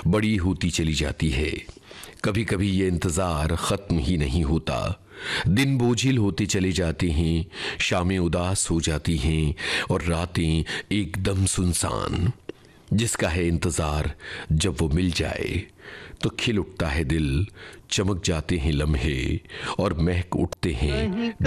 बड़ी होती चली जाती है। कभी कभी ये इंतज़ार ख़त्म ही नहीं होता। दिन बोझिल होते चले जाते हैं, शामें उदास हो जाती हैं और रातें एकदम सुनसान। जिसका है इंतज़ार, जब वो मिल जाए तो खिल उठता है दिल, चमक जाते हैं लम्हे और महक उठते हैं